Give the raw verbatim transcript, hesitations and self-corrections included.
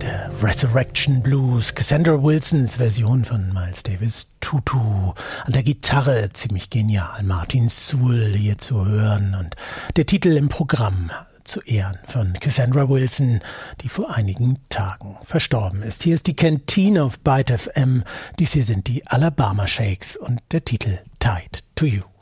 der Resurrection Blues, Cassandra Wilsons Version von Miles Davis Tutu. An der Gitarre ziemlich genial, Martin Sewell hier zu hören und der Titel im Programm zu Ehren von Cassandra Wilson, die vor einigen Tagen verstorben ist. Hier ist die Canteen auf Byte F M. Dies hier sind die Alabama Shakes und der Titel Tied to You.